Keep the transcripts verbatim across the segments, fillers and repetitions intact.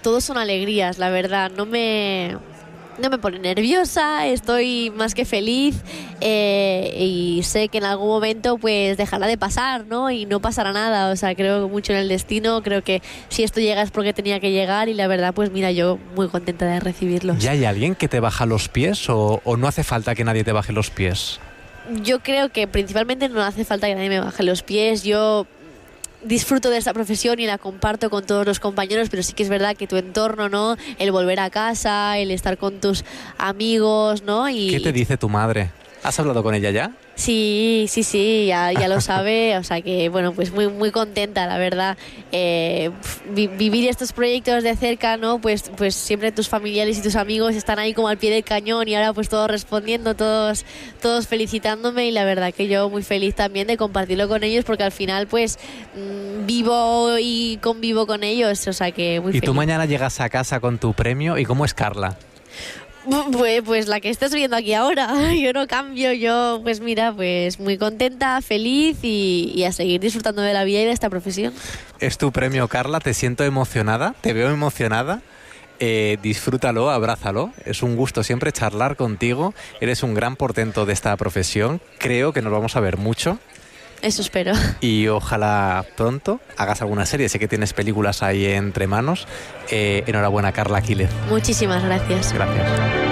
todo son alegrías, la verdad. No me... No me pone nerviosa, estoy más que feliz eh, y sé que en algún momento pues dejará de pasar, ¿no? Y no pasará nada, o sea, creo mucho en el destino, creo que si esto llega es porque tenía que llegar y la verdad, pues mira, yo muy contenta de recibirlos. ¿Ya hay alguien que te baja los pies o, o no hace falta que nadie te baje los pies? Yo creo que principalmente no hace falta que nadie me baje los pies, yo... disfruto de esta profesión y la comparto con todos los compañeros, pero sí que es verdad que tu entorno, ¿no? El volver a casa, el estar con tus amigos, ¿no? Y, ¿qué te dice tu madre? ¿Has hablado con ella ya? Sí, sí, sí, ya, ya lo sabe, o sea que, bueno, pues muy muy contenta, la verdad. Eh, vi, vivir estos proyectos de cerca, ¿no? Pues, pues siempre tus familiares y tus amigos están ahí como al pie del cañón y ahora pues todos respondiendo, todos, todos felicitándome y la verdad que yo muy feliz también de compartirlo con ellos porque al final pues mmm, vivo y convivo con ellos, o sea que muy feliz. ¿Y tú mañana llegas a casa con tu premio? ¿Y cómo es Carla? Pues, pues la que estás viendo aquí ahora, yo no cambio, yo pues mira, pues muy contenta, feliz y, y a seguir disfrutando de la vida y de esta profesión. Es tu premio, Carla, te siento emocionada, te veo emocionada, eh, disfrútalo, abrázalo, es un gusto siempre charlar contigo, eres un gran portento de esta profesión, creo que nos vamos a ver mucho. Eso espero. Y ojalá pronto hagas alguna serie. Sé que tienes películas ahí entre manos. Eh, enhorabuena, Carla Quílez. Muchísimas gracias. Gracias.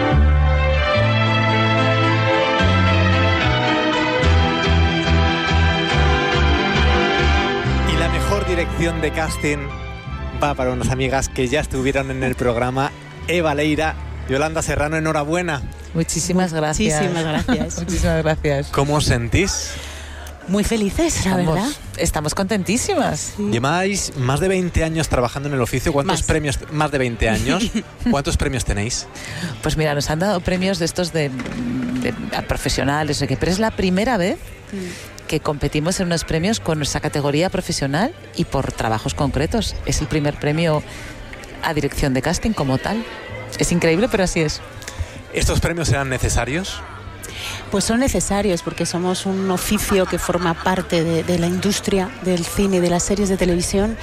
Y la mejor dirección de casting va para unas amigas que ya estuvieron en el programa. Eva Leira, Yolanda Serrano, enhorabuena. Muchísimas gracias. Muchísimas gracias. Muchísimas gracias. ¿Cómo os sentís? Muy felices, la estamos, verdad. Estamos contentísimas. Sí. Lleváis más de veinte años trabajando en el oficio. ¿Cuántos más. premios? Más de veinte años. ¿Cuántos premios tenéis? Pues mira, nos han dado premios de estos de, de, de profesionales, pero es la primera vez mm. que competimos en unos premios con nuestra categoría profesional y por trabajos concretos. Es el primer premio a dirección de casting como tal. Es increíble, pero así es. ¿Estos premios eran necesarios? Pues son necesarios porque somos un oficio que forma parte de, de la industria del cine y de las series de televisión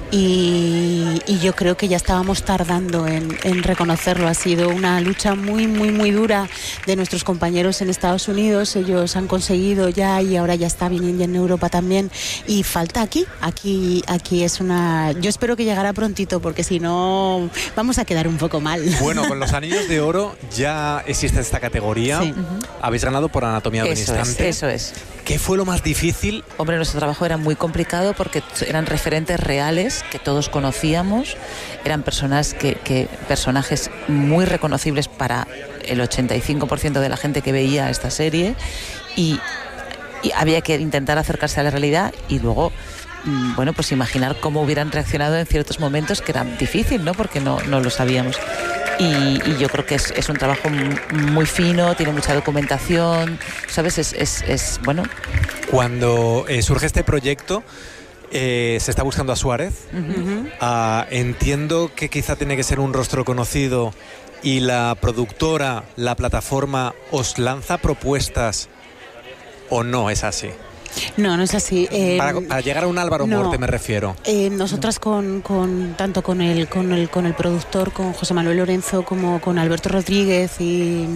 y, y yo creo que ya estábamos tardando en, en reconocerlo. Ha sido una lucha muy, muy, muy dura de nuestros compañeros en Estados Unidos. Ellos han conseguido ya y ahora ya está viniendo en Europa también y falta aquí. Aquí, aquí es una... Yo espero que llegara prontito porque si no vamos a quedar un poco mal. Bueno, con los anillos de oro ya existe esta categoría. Sí. Uh-huh. Habéis ganado por Anatomía de un Instante. Eso es. ¿Qué fue lo más difícil? Hombre, nuestro trabajo era muy complicado porque eran referentes reales que todos conocíamos, eran personas que, que personajes muy reconocibles para el ochenta y cinco por ciento de la gente que veía esta serie y, y había que intentar acercarse a la realidad y luego, bueno, pues imaginar cómo hubieran reaccionado en ciertos momentos que era difícil, ¿no? Porque no, no lo sabíamos. Y, y yo creo que es, es un trabajo muy fino, tiene mucha documentación, ¿sabes? Es, es, es bueno. Cuando eh, surge este proyecto, eh, se está buscando a Suárez. Uh-huh. Uh, entiendo que quizá tiene que ser un rostro conocido y la productora, la plataforma, ¿os lanza propuestas o no es así? No, no es así. Eh, para, para llegar a un Álvaro no, Morte me refiero. Eh, nosotras con, con tanto con el, con el con el productor, con José Manuel Lorenzo, como con Alberto Rodríguez y,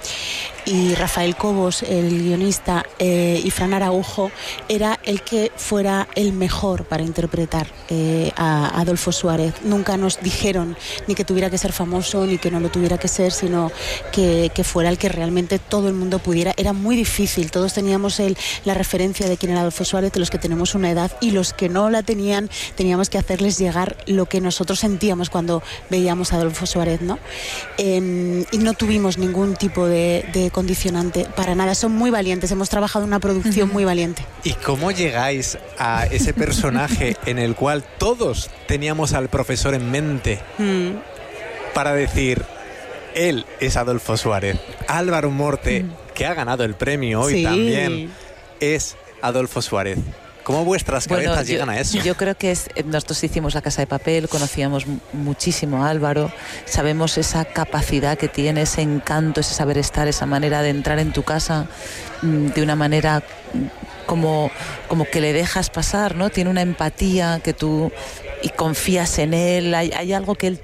y Rafael Cobos, el guionista, eh, y Fran Araujo, era el que fuera el mejor para interpretar eh, a Adolfo Suárez. Nunca nos dijeron ni que tuviera que ser famoso, ni que no lo tuviera que ser, sino que, que fuera el que realmente todo el mundo pudiera. Era muy difícil, todos teníamos el, la referencia de quién era Adolfo Suárez, de los que tenemos una edad, y los que no la tenían teníamos que hacerles llegar lo que nosotros sentíamos cuando veíamos a Adolfo Suárez, ¿no? Eh, y no tuvimos ningún tipo de, de condicionante para nada. Son muy valientes, hemos trabajado en una producción uh-huh. muy valiente. ¿Y cómo llegáis a ese personaje en el cual todos teníamos al profesor en mente mm. para decir, él es Adolfo Suárez? Álvaro Morte, mm. que ha ganado el premio hoy sí. también, es Adolfo Suárez. ¿Cómo vuestras cabezas bueno, yo, llegan a eso? Yo creo que es, nosotros hicimos La Casa de Papel, conocíamos muchísimo a Álvaro, sabemos esa capacidad que tiene, ese encanto, ese saber estar, esa manera de entrar en tu casa de una manera como, como que le dejas pasar, ¿no? Tiene una empatía que tú y confías en él, hay, hay algo que él